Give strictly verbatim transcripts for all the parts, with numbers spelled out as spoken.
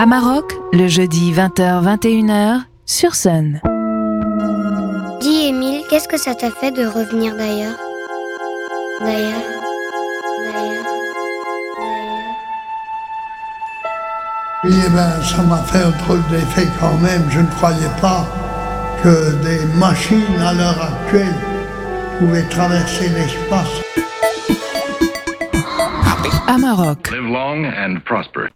Amarok, le jeudi vingt heures vingt et une heures sur Sun. Dis Émile, qu'est-ce que ça t'a fait de revenir d'ailleurs D'ailleurs D'ailleurs Oui, eh ben, ça m'a fait un drôle d'effet quand même. Je ne croyais pas que des machines à l'heure actuelle pouvaient traverser l'espace. Amarok. Live long and prosper.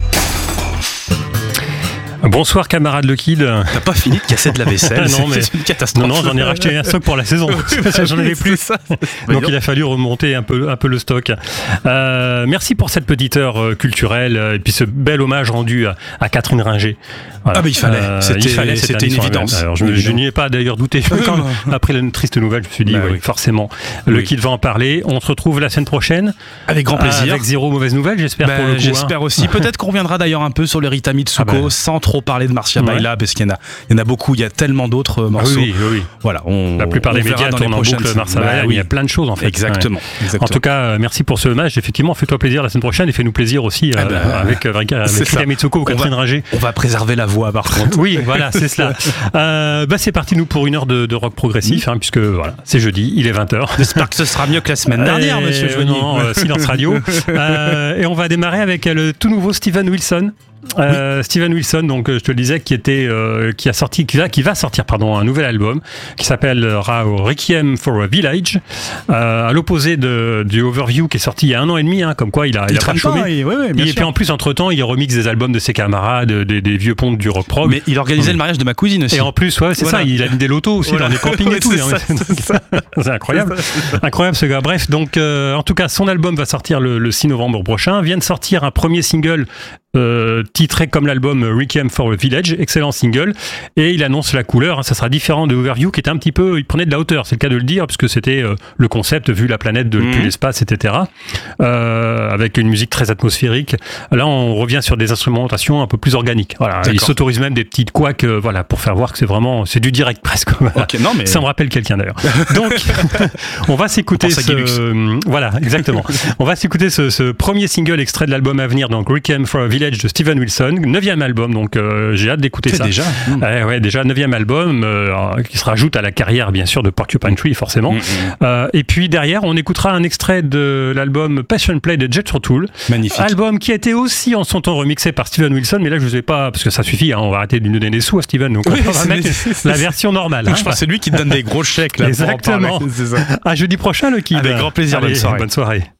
Bonsoir camarade Le Kid. T'as pas fini de casser de la vaisselle. Non, mais c'est une catastrophe. Non, non, j'en ai racheté un stock pour la saison. J'en avais plus. Ça. Donc il a fallu remonter un peu, un peu le stock. Euh, merci pour cette petite heure culturelle et puis ce bel hommage rendu à, à Catherine Ringer. Voilà. Ah mais il fallait. Euh, c'était il fallait, c'était une évidence. Alors je, je n'y ai pas d'ailleurs douté. Quand, après la triste nouvelle, je me suis dit, bah, oui, oui. forcément, Le oui. Kid va en parler. On se retrouve la semaine prochaine. Avec grand plaisir. Avec zéro mauvaise nouvelle, j'espère Ben, pour le coup. J'espère hein. aussi. Peut-être qu'on reviendra d'ailleurs un peu sur les Rita Mitsuko, Ah ben. sans trop parler de Marcia Ouais. Baila, parce qu'il y en a, il y en a beaucoup. Il y a tellement d'autres euh, Ah morceaux. oui, oui, oui. Voilà. On, La plupart on des verra médias dans tournent les en prochaines boucle Marcia Bah Baila, mais oui. il y a plein de choses en fait. Exactement. Ouais. Exactement. En tout cas, euh, merci pour ce hommage. Effectivement, fais-toi plaisir la semaine prochaine et fais-nous plaisir aussi euh, Ah ben, avec, euh, avec, avec c'est Rita ça. Mitsuko ou On Catherine va- Ringer. On va préserver la voix par contre. Oui, voilà, c'est cela. Euh, bah, c'est parti, nous, pour une heure de, de rock progressif, hein, puisque voilà, c'est jeudi, il est vingt heures. J'espère que ce sera mieux que la semaine dernière, Et, monsieur Joigny. Non, euh, silence radio. Euh, et on va démarrer avec euh, le tout nouveau Steven Wilson. Euh, oui. Steven Wilson, donc euh, je te le disais, qui était, euh, qui a sorti, qui va, qui va sortir, pardon, un nouvel album qui s'appellera Requiem for a Village, euh, à l'opposé de du Overview qui est sorti il y a un an et demi, hein, comme quoi il a, il, il a pas chômé. Et, ouais, ouais, et puis en plus, entre temps, il remixe des albums de ses camarades, des, des vieux pontes du rock prog. Mais il organisait ouais. le mariage de ma cousine aussi. Et en plus, ouais, c'est voilà. ça, il a mis des lotos aussi voilà. dans des campings et tout. C'est, ça, c'est, ça. c'est incroyable, c'est ça, c'est incroyable ce gars. Bref, donc euh, en tout cas, son album va sortir le, le six novembre prochain. Vient de sortir un premier single. Euh, titré comme l'album Requiem for a Village, excellent single, et il annonce la couleur, hein, ça sera différent de Overview qui était un petit peu, il prenait de la hauteur, c'est le cas de le dire, parce que c'était euh, le concept vu la planète de, mmh. depuis l'espace, et cetera. Euh, avec une musique très atmosphérique. Là, on revient sur des instrumentations un peu plus organiques. Voilà, il s'autorise même des petites couacs, euh, voilà, pour faire voir que c'est vraiment, c'est du direct presque. Voilà. Okay, non, mais... Ça me rappelle quelqu'un d'ailleurs. Donc, on va s'écouter ce, euh, voilà, exactement. On va s'écouter ce, ce premier single extrait de l'album à venir, donc Requiem for a Village de Steven Wilson, neuvième album, donc euh, j'ai hâte d'écouter c'est ça. déjà mmh. euh, ouais, déjà neuvième album euh, qui se rajoute à la carrière bien sûr de Porcupine Tree forcément. Mmh. Euh, et puis derrière, on écoutera un extrait de l'album Passion Play de Jethro Tull. Magnifique. Album qui a été aussi en son temps remixé par Steven Wilson, mais là je ne sais pas parce que ça suffit, hein, on va arrêter de nous donner des sous à Steven, donc oui, on va mettre la version normale. Donc, hein, je pense que c'est lui qui te donne des gros chèques là. Exactement. Pour en parler. C'est ça. À jeudi prochain le Kid. Avec grand plaisir. Allez, bonne soirée. Bonne soirée.